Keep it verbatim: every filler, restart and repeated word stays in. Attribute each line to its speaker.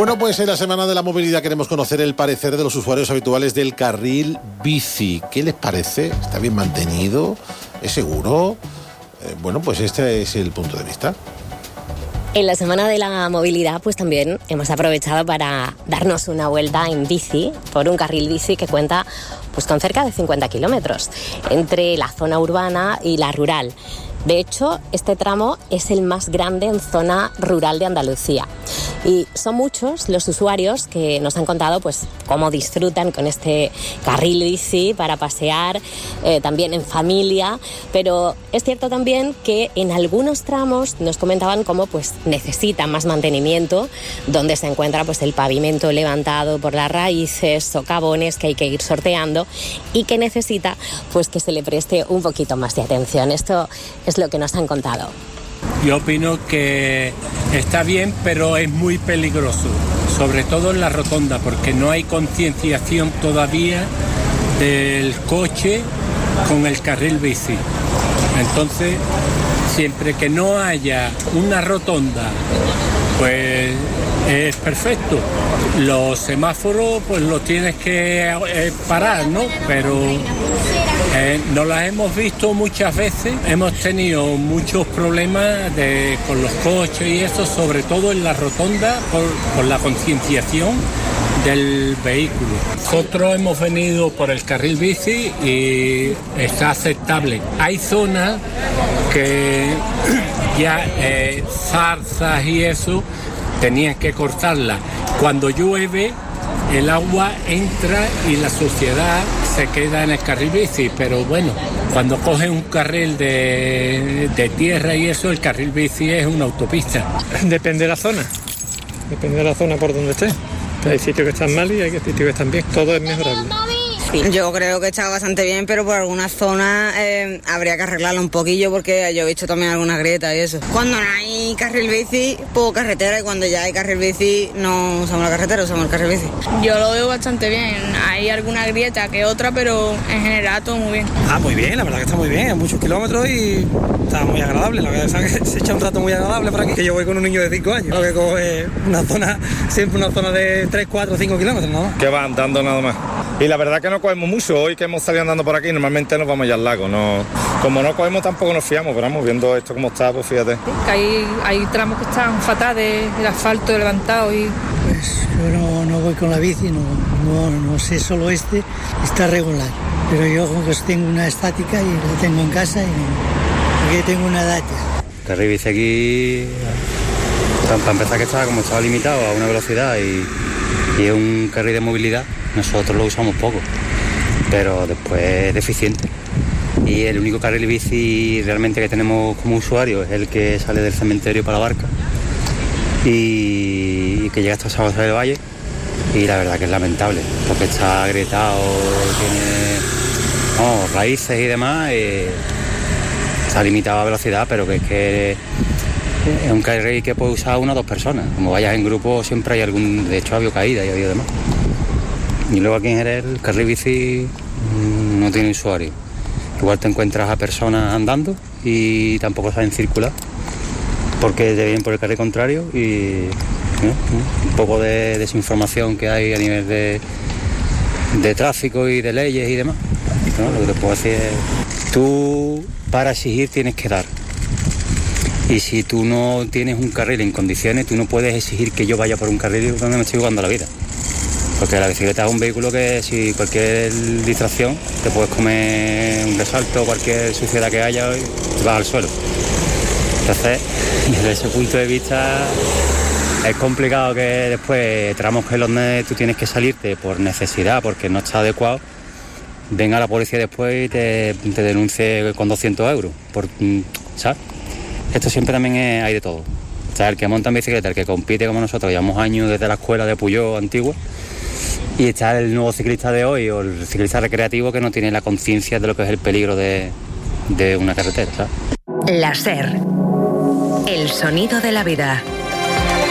Speaker 1: Bueno, pues en la Semana de la Movilidad queremos conocer el parecer de los usuarios habituales del carril bici. ¿Qué les parece? ¿Está bien mantenido? ¿Es seguro? Eh, bueno, pues este es el punto de vista.
Speaker 2: En la Semana de la Movilidad pues también hemos aprovechado para darnos una vuelta en bici por un carril bici que cuenta pues con cerca de cincuenta kilómetros entre la zona urbana y la rural. De hecho, este tramo es el más grande en zona rural de Andalucía. Y son muchos los usuarios que nos han contado pues cómo disfrutan con este carril bici para pasear, eh, también en familia. Pero es cierto también que en algunos tramos nos comentaban cómo pues necesita más mantenimiento, donde se encuentra pues el pavimento levantado por las raíces, socavones que hay que ir sorteando y que necesita pues que se le preste un poquito más de atención. Esto es lo que nos han contado.
Speaker 3: Yo opino que está bien, pero es muy peligroso, sobre todo en la rotonda, porque no hay concienciación todavía del coche con el carril bici. Entonces, siempre que no haya una rotonda, pues es perfecto. Los semáforos, pues los tienes que eh, parar, ¿no? Pero eh, no las hemos visto muchas veces. Hemos tenido muchos problemas de, con los coches y eso, sobre todo en la rotonda, por, por la concienciación del vehículo. Nosotros hemos venido por el carril bici y está aceptable. Hay zonas que ya eh, zarzas y eso tenían que cortarla. Cuando llueve, el agua entra y la suciedad se queda en el carril bici, pero bueno, cuando coges un carril de, de tierra y eso, el carril bici es una autopista.
Speaker 4: Depende de la zona, depende de la zona por donde esté. Hay sitios que están mal y hay sitios que están bien, todo es mejorable.
Speaker 5: Yo creo que está bastante bien, pero por algunas zonas eh, habría que arreglarlo un poquillo porque yo he visto también algunas grietas y eso. Cuando no hay carril bici, pues carretera, y cuando ya hay carril bici no usamos la carretera, usamos el carril bici.
Speaker 6: Yo lo veo bastante bien, hay alguna grieta que otra, pero en general todo muy bien.
Speaker 7: Ah, muy bien, la verdad que está muy bien, a muchos kilómetros y está muy agradable. La verdad es que se echa un rato muy agradable por aquí, que yo voy con un niño de cinco años, lo que coge una zona, siempre una zona de tres, cuatro, cinco kilómetros, ¿no?
Speaker 8: Que va andando nada más. Y la verdad que no cogemos mucho. Hoy que hemos salido andando por aquí, normalmente nos vamos ya al lago. No, como no cogemos tampoco nos fiamos, pero vamos, viendo esto como está, pues fíjate.
Speaker 6: Que hay, hay tramos que están fatales, el asfalto levantado y...
Speaker 9: Pues yo no, no voy con la bici, no, no, no sé, solo este está regular. Pero yo como que tengo una estática y la tengo en casa y porque tengo una Dacia.
Speaker 10: Carril bici aquí, para empezar que estaba como estaba limitado a una velocidad y, y es un carril de movilidad, nosotros lo usamos poco, pero después es deficiente. Y el único carril bici realmente que tenemos como usuario es el que sale del cementerio para la barca y, y que llega hasta San José del Valle, y la verdad que es lamentable porque está agrietado, tiene no, raíces y demás, y está limitado a velocidad, pero que es que es un carril que puede usar una o dos personas. Como vayas en grupo siempre hay algún, de hecho ha habido caída y ha habido demás. Y luego aquí en Jerez el carril bici no tiene usuario. Igual te encuentras a personas andando y tampoco saben circular porque te vienen por el carril contrario y ¿no? un poco de desinformación que hay a nivel de, de tráfico y de leyes y demás, ¿no? Lo que te puedo decir es, tú para exigir tienes que dar, y si tú no tienes un carril en condiciones, tú no puedes exigir que yo vaya por un carril donde me estoy jugando la vida. Porque la bicicleta es un vehículo que si cualquier distracción te puedes comer un resalto, cualquier suciedad que haya y te vas al suelo. Entonces, desde ese punto de vista es complicado que después tramos que donde tú tienes que salirte por necesidad, porque no está adecuado, venga la policía después y te, te denuncie con doscientos euros. Por, ¿sabes? Esto siempre también es, hay de todo. O sea, el que monta en bicicleta, el que compite como nosotros, llevamos años desde la escuela de Puyol antigua, y está el nuevo ciclista de hoy o el ciclista recreativo que no tiene la conciencia de lo que es el peligro de, de una carretera, ¿sabes?
Speaker 11: La SER, el sonido de la vida.